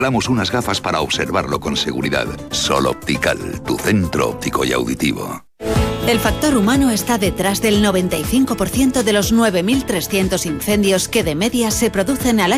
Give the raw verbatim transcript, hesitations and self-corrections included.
Damos unas gafas para observarlo con seguridad. Sol Optical, tu centro óptico y auditivo. El factor humano está detrás del noventa y cinco por ciento de los nueve mil trescientos incendios que de media se producen al año